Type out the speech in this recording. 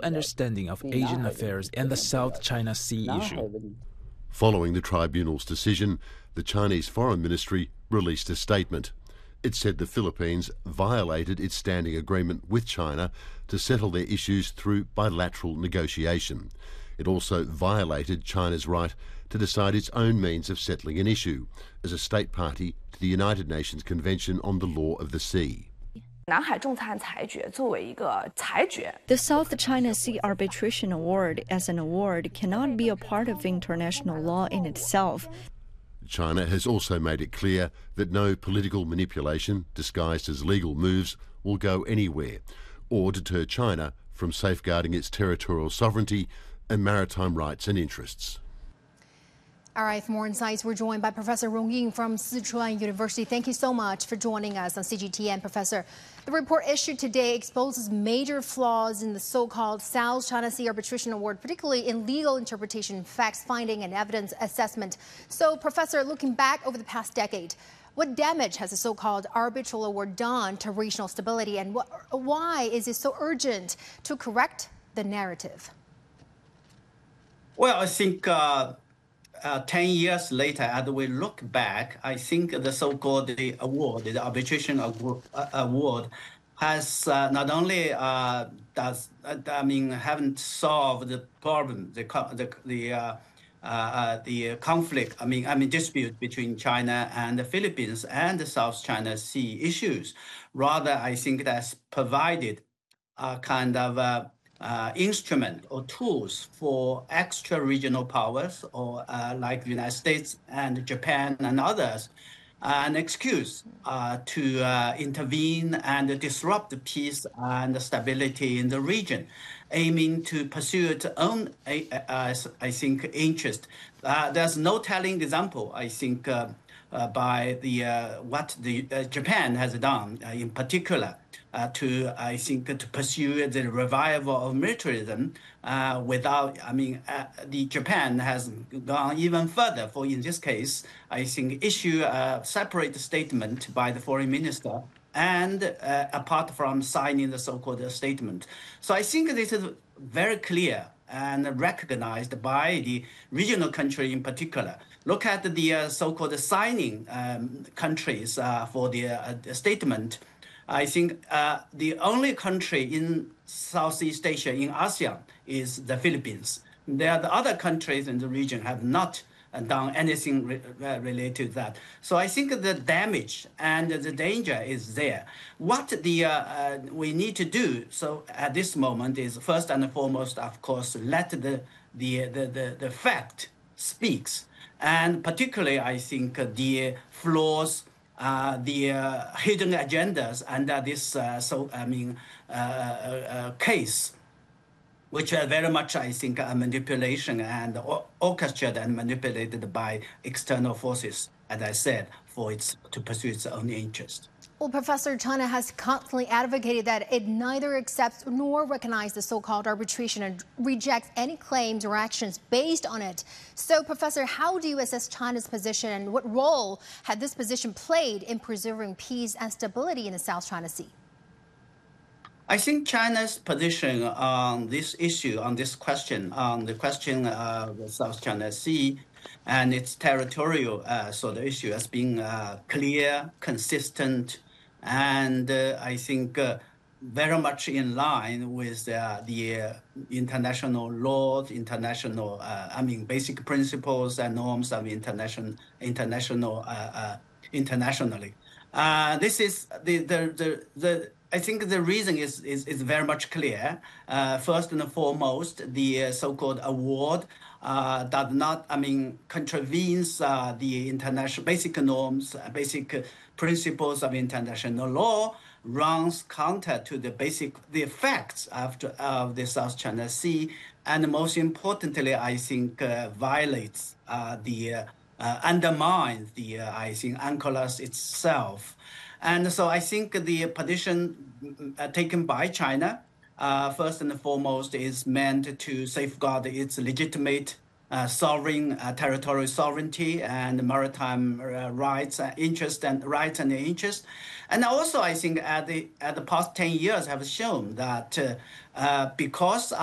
understanding of Asian affairs and the South China Sea issue. Following the tribunal's decision, the Chinese Foreign Ministry released a statement. It said the Philippines violated its standing agreement with China to settle their issues through bilateral negotiation. It also violated China's right to decide its own means of settling an issue as a state party to the United Nations Convention on the Law of the Sea. The South China Sea Arbitration Award as an award cannot be a part of international law in itself. China has also made it clear that no political manipulation disguised as legal moves will go anywhere or deter China from safeguarding its territorial sovereignty and maritime rights and interests. All right, for more insights, we're joined by Professor Rong Ying from Sichuan University. Thank you so much for joining us on CGTN, Professor. The report issued today exposes major flaws in the so-called South China Sea Arbitration Award, particularly in legal interpretation, facts-finding, and evidence assessment. So, Professor, looking back over the past decade, what damage has the so-called arbitral award done to regional stability, and why is it so urgent to correct the narrative? Well, I think 10 years later, as we look back, I think the so-called award, the arbitration award, has not only haven't solved the problem, the conflict, dispute between China and the Philippines and the South China Sea issues. Rather, I think that's provided a kind of instrument or tools for extra-regional powers or like the United States and Japan and others, an excuse to intervene and disrupt the peace and stability in the region, aiming to pursue its own, I think, interest. There's no telling example, I think, by what Japan has done in particular. To pursue the revival of militarism without, the Japan has gone even further. For in this case, I think issue a separate statement by the foreign minister and apart from signing the so-called statement. So I think this is very clear and recognized by the regional country in particular. Look at the so-called signing countries for the statement. I think the only country in Southeast Asia, in ASEAN, is the Philippines. The other countries in the region have not done anything related to that. So I think the damage and the danger is there. What we need to do, so at this moment, is first and foremost, of course, let the fact speaks. And particularly, I think the flaws, the hidden agendas under this case, which are very much, I think, a manipulation and orchestrated and manipulated by external forces, as I said, to pursue its own interest. Well, Professor, China has constantly advocated that it neither accepts nor recognizes the so-called arbitration and rejects any claims or actions based on it. So, Professor, how do you assess China's position, and what role had this position played in preserving peace and stability in the South China Sea? I think China's position on this issue, on this question, on the question of the South China Sea and its territorial sort of issue has been clear, consistent, and I think very much in line with the international laws, basic principles and norms of internationally. This is I think the reason is very much clear. First and foremost, the so-called award does not, contravenes the international basic norms, basic principles of international law, runs counter to the facts of the South China Sea, and most importantly, I think violates undermines the UNCLOS itself. And so I think the position taken by China, first and foremost, is meant to safeguard its legitimate sovereign territorial sovereignty and maritime rights, interest and rights and interest. And also, I think at the past 10 years have shown that because